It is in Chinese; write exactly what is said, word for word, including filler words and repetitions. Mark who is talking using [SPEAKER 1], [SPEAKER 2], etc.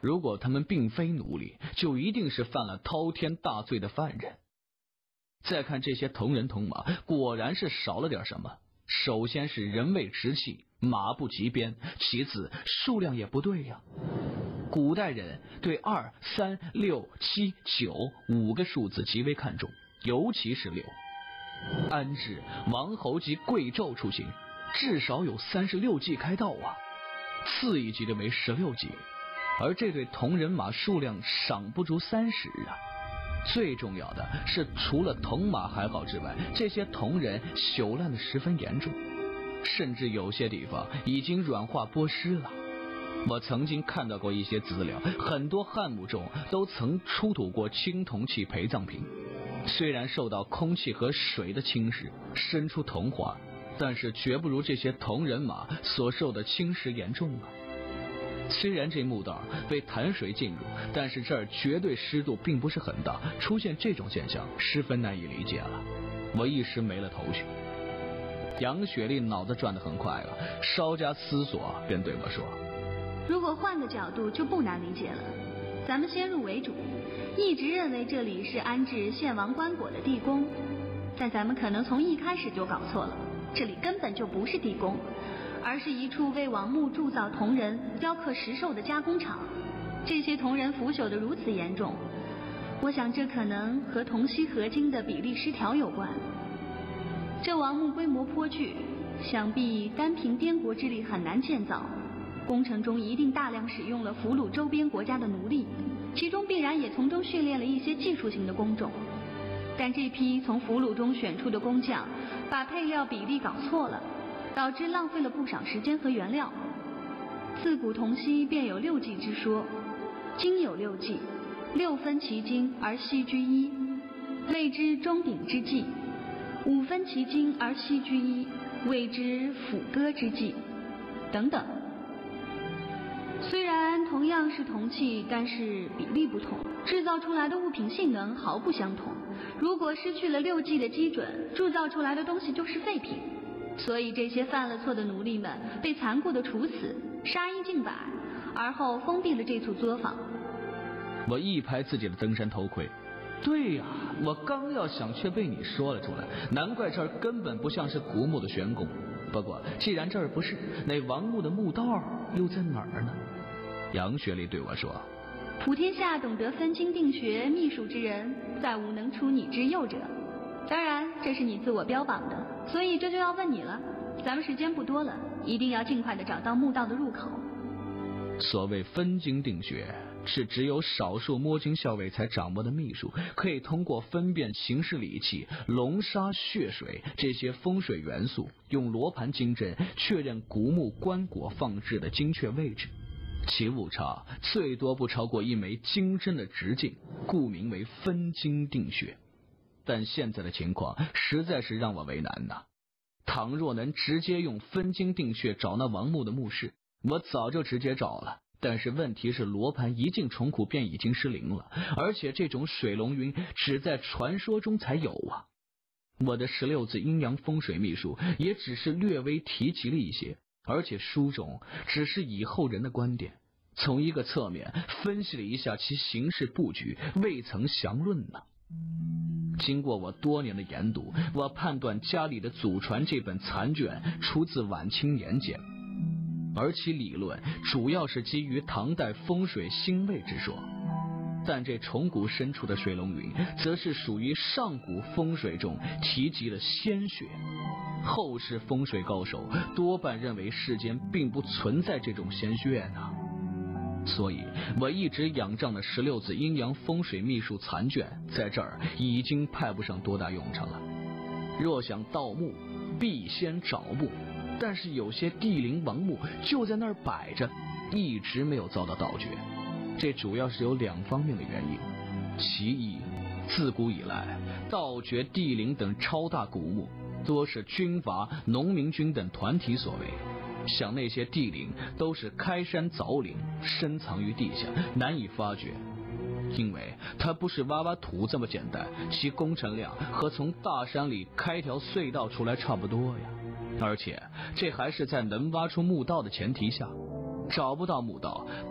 [SPEAKER 1] 如果他们并非奴隶，就一定是犯了滔天大罪的犯人。再看这些铜人铜马，果然是少了点什么。首先是人未直气，马不及鞭，其次数量也不对呀。古代人对二、三、六、七、九五个数字极为看重，尤其是六。安置王侯及贵胄出行，至少有三十六骑开道啊，次一级的为十六骑，而这对铜人马数量尚不足三十啊。最重要的是，除了铜马还好之外，这些铜人朽烂的十分严重，甚至有些地方已经软化剥湿了。我曾经看到过一些资料，很多汉墓中都曾出土过青铜器陪葬品，虽然受到空气和水的侵蚀，生出铜花，但是绝不如这些铜人马所受的侵蚀严重啊。虽然这墓道被潭水浸入，但是这儿绝对湿度并不是很大，出现这种现象十分难以理解了。我一时没了头绪。杨雪莉脑子转得很快啊，稍加思索便对我说，
[SPEAKER 2] 如果换个角度就不难理解了。咱们先入为主，一直认为这里是安置献王棺椁的地宫，但咱们可能从一开始就搞错了，这里根本就不是地宫，而是一处为王墓铸造铜人、雕刻石兽的加工厂。这些铜人腐朽得如此严重，我想这可能和铜锡合金的比例失调有关。这王墓规模颇巨，想必单凭滇国之力很难建造，工程中一定大量使用了俘虏周边国家的奴隶，其中必然也从中训练了一些技术型的工种。但这批从俘虏中选出的工匠把配料比例搞错了，导致浪费了不少时间和原料。自古铜锡便有六计之说，金有六计，六分其金而锡居一，谓之中鼎之计；五分其金而锡居一，谓之斧割之计，等等。虽然同样是铜器，但是比例不同，制造出来的物品性能毫不相同。如果失去了六计的基准，铸造出来的东西就是废品。所以这些犯了错的奴隶们被残酷的处死，杀一儆百，而后封闭了这处作坊。
[SPEAKER 1] 我一拍自己的登山头盔，对呀，我刚要想却被你说了出来，难怪这儿根本不像是古墓的玄宫。不过既然这儿不是，那王墓的墓道又在哪儿呢？杨雪莉对我说，
[SPEAKER 2] 普天下懂得分经定学秘术之人，再无能出你之右者。当然这是你自我标榜的，所以这就要问你了，咱们时间不多了，一定要尽快的找到墓道的入口。
[SPEAKER 1] 所谓分经定学，是只有少数摸金校尉才掌握的秘术，可以通过分辨形势理气、龙沙血水这些风水元素，用罗盘精针确认古墓棺椁放置的精确位置，其误差最多不超过一枚金针的直径，故名为分经定学。但现在的情况实在是让我为难呐！倘若能直接用分经定穴找那王墓的墓室，我早就直接找了。但是问题是，罗盘一进虫窟便已经失灵了，而且这种水龙云只在传说中才有啊！我的十六字阴阳风水秘术也只是略微提及了一些，而且书中只是以后人的观点，从一个侧面分析了一下其形势布局，未曾详论呢。经过我多年的研读，我判断家里的祖传这本残卷出自晚清年间，而其理论主要是基于唐代风水兴位之说，但这虫谷深处的水龙云则是属于上古风水中提及的仙穴。后世风水高手多半认为世间并不存在这种仙穴呢，所以我一直仰仗的十六字阴阳风水秘术残卷在这儿已经派不上多大用场了。若想盗墓必先找墓，但是有些帝陵王墓就在那儿摆着，一直没有遭到盗掘。这主要是有两方面的原因。其一，自古以来盗掘帝陵等超大古墓多是军阀、农民军等团体所为，像那些帝陵都是开山凿陵，深藏于地下，难以发掘。因为它不是挖挖土这么简单，其工程量和从大山里开条隧道出来差不多呀。而且这还是在能挖出墓道的前提下，找不到墓道